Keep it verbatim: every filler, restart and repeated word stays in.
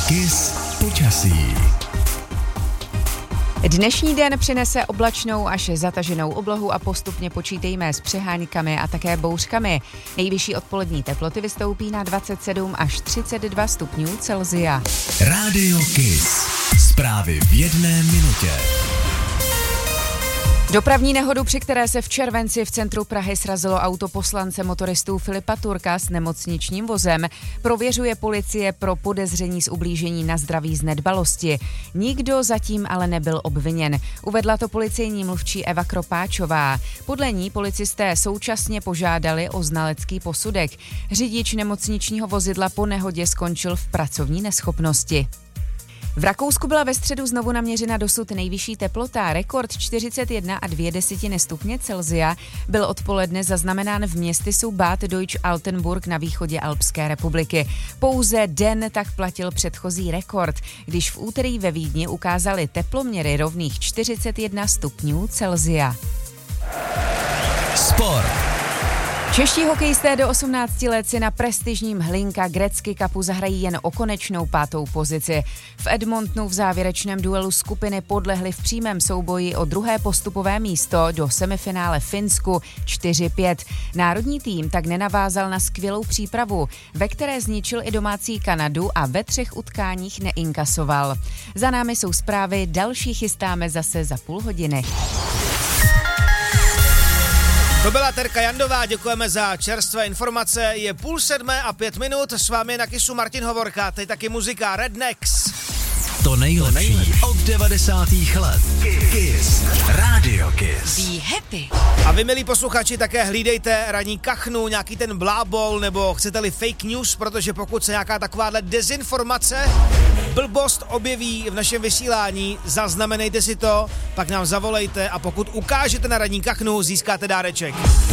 Kiss počasí. Dnešní den přinese oblačnou až zataženou oblohu a postupně počítejme s přeháňkami a také bouřkami. Nejvyšší odpolední teploty vystoupí na dvacet sedm až třicet dva stupňů Celsia. Rádio Kiss. Zprávy v jedné minutě. Dopravní nehodu, při které se v červenci v centru Prahy srazilo auto poslance motoristů Filipa Turka s nemocničním vozem, prověřuje policie pro podezření z ublížení na zdraví z nedbalosti. Nikdo zatím ale nebyl obviněn. Uvedla to policejní mluvčí Eva Kropáčová. Podle ní policisté současně požádali o znalecký posudek. Řidič nemocničního vozidla po nehodě skončil v pracovní neschopnosti. V Rakousku byla ve středu znovu naměřena dosud nejvyšší teplota. Rekord čtyřicet jedna a dvě desetiny stupně Celsia byl odpoledne zaznamenán v městysu Bad Deutsch-Altenburg na východě Alpské republiky. Pouze den tak platil předchozí rekord, když v úterý ve Vídni ukázali teploměry rovných čtyřicet jedna stupňů Celsia. Sport. Čeští hokejisté do osmnácti let si na prestižním Hlinka Gretzky Cupu zahrají jen o konečnou pátou pozici. V Edmontonu v závěrečném duelu skupiny podlehli v přímém souboji o druhé postupové místo do semifinále Finsku čtyři pět. Národní tým tak nenavázal na skvělou přípravu, ve které zničil i domácí Kanadu a ve třech utkáních neinkasoval. Za námi jsou zprávy, další chystáme zase za půl hodiny. To byla Terka Jandová, děkujeme za čerstvé informace. Je půl sedmé a pět minut, s vámi na Kissu Martin Hovorka, teď taky muzika Rednecks. To nejlepší, to nejlepší od devadesátých let. Kiss. Rádio Kiss. Be happy. A vy, milí posluchači, také hlídejte ranní kachnu, nějaký ten blábol, nebo chcete-li fake news, protože pokud se nějaká takováhle dezinformace, blbost objeví v našem vysílání, zaznamenejte si to, pak nám zavolejte a pokud ukážete na ranní kachnu, získáte dáreček.